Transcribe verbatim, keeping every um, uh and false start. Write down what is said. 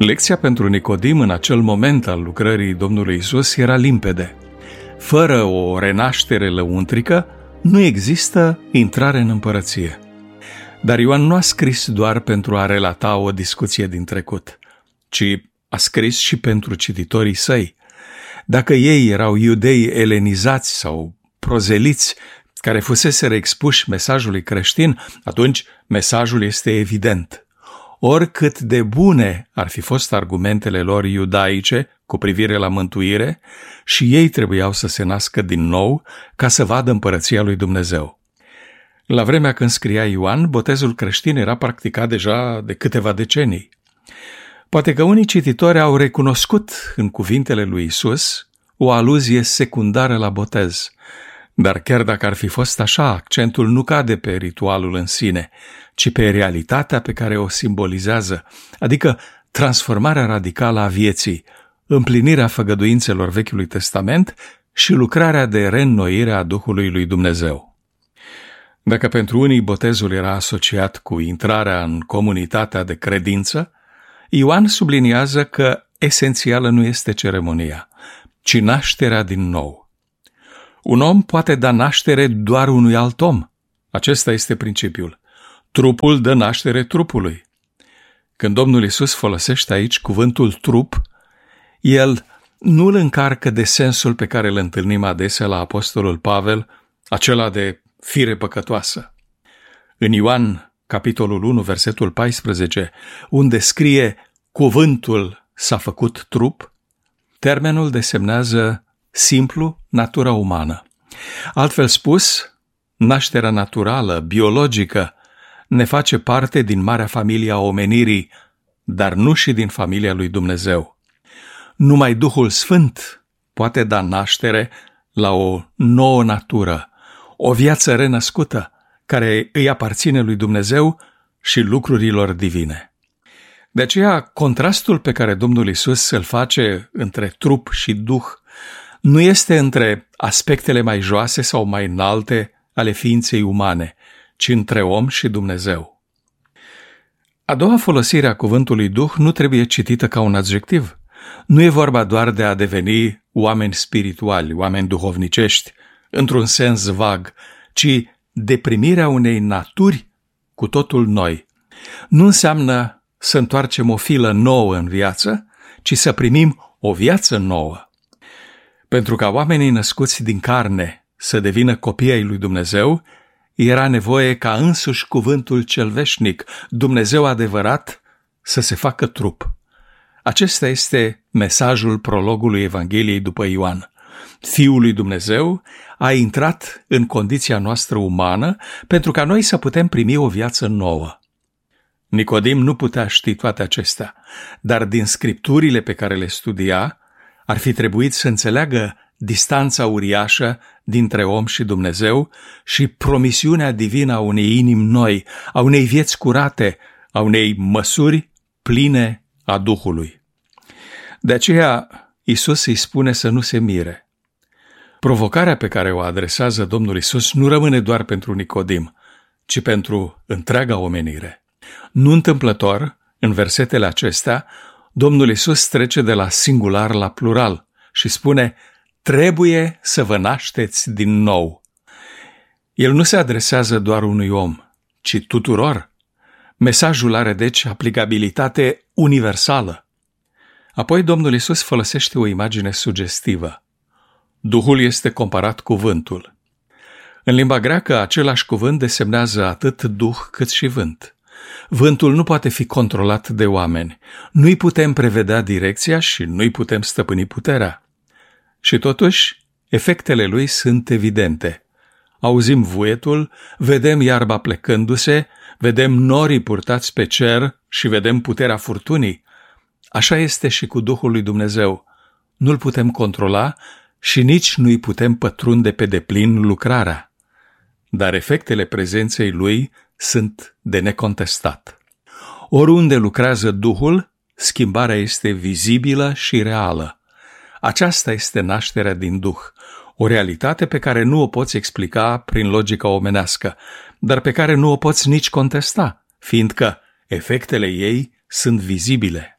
Lecția pentru Nicodim în acel moment al lucrării Domnului Iisus era limpede. Fără o renaștere lăuntrică, nu există intrare în împărăție. Dar Ioan nu a scris doar pentru a relata o discuție din trecut, ci a scris și pentru cititorii săi. Dacă ei erau iudei elenizați sau prozeliți care fuseseră expuși mesajului creștin, atunci mesajul este evident. Oricât de bune ar fi fost argumentele lor iudaice cu privire la mântuire, și ei trebuiau să se nască din nou ca să vadă împărăția lui Dumnezeu. La vremea când scria Ioan, botezul creștin era practicat deja de câteva decenii. Poate că unii cititori au recunoscut în cuvintele lui Iisus o aluzie secundară la botez, dar chiar dacă ar fi fost așa, accentul nu cade pe ritualul în sine, ci pe realitatea pe care o simbolizează, adică transformarea radicală a vieții, împlinirea făgăduințelor Vechiului Testament și lucrarea de reînnoire a Duhului lui Dumnezeu. Dacă pentru unii botezul era asociat cu intrarea în comunitatea de credință, Ioan subliniază că esențială nu este ceremonia, ci nașterea din nou. Un om poate da naștere doar unui alt om. Acesta este principiul. Trupul dă naștere trupului. Când Domnul Iisus folosește aici cuvântul trup, el nu îl încarcă de sensul pe care îl întâlnim adesea la apostolul Pavel, acela de fire păcătoasă. În Ioan, capitolul unu, versetul paisprezece, unde scrie cuvântul s-a făcut trup, termenul desemnează simplu natura umană. Altfel spus, nașterea naturală, biologică, ne face parte din marea familie a omenirii, dar nu și din familia lui Dumnezeu. Numai Duhul Sfânt poate da naștere la o nouă natură, o viață renăscută, care îi aparține lui Dumnezeu și lucrurilor divine. De aceea, contrastul pe care Domnul Iisus îl face între trup și Duh nu este între aspectele mai joase sau mai înalte ale ființei umane, ci între om și Dumnezeu. A doua folosire a cuvântului Duh nu trebuie citită ca un adjectiv. Nu e vorba doar de a deveni oameni spirituali, oameni duhovnicești, într-un sens vag, ci de primirea unei naturi cu totul noi. Nu înseamnă să întoarcem o filă nouă în viață, ci să primim o viață nouă. Pentru ca oamenii născuți din carne să devină copii ai lui Dumnezeu, era nevoie ca însuși cuvântul cel veșnic, Dumnezeu adevărat, să se facă trup. Acesta este mesajul prologului Evangheliei după Ioan. Fiul lui Dumnezeu a intrat în condiția noastră umană pentru ca noi să putem primi o viață nouă. Nicodim nu putea ști toate acestea, dar din scripturile pe care le studia, ar fi trebuit să înțeleagă distanța uriașă dintre om și Dumnezeu și promisiunea divină a unei inimi noi, a unei vieți curate, a unei măsuri pline a Duhului. De aceea, Iisus îi spune să nu se mire. Provocarea pe care o adresează Domnul Iisus nu rămâne doar pentru Nicodim, ci pentru întreaga omenire. Nu întâmplător, în versetele acestea, Domnul Iisus trece de la singular la plural și spune: trebuie să vă nașteți din nou. El nu se adresează doar unui om, ci tuturor. Mesajul are deci aplicabilitate universală. Apoi Domnul Iisus folosește o imagine sugestivă. Duhul este comparat cu vântul. În limba greacă, același cuvânt desemnează atât duh cât și vânt. Vântul nu poate fi controlat de oameni. Nu-i putem prevedea direcția și nu-i putem stăpâni puterea. Și totuși, efectele lui sunt evidente. Auzim vuietul, vedem iarba plecându-se, vedem norii purtați pe cer și vedem puterea furtunii. Așa este și cu Duhul lui Dumnezeu. Nu-l putem controla și nici nu-i putem pătrunde pe deplin lucrarea. Dar efectele prezenței lui sunt de necontestat. Oriunde lucrează Duhul, schimbarea este vizibilă și reală. Aceasta este nașterea din Duh, o realitate pe care nu o poți explica prin logica omenească, dar pe care nu o poți nici contesta, fiindcă efectele ei sunt vizibile.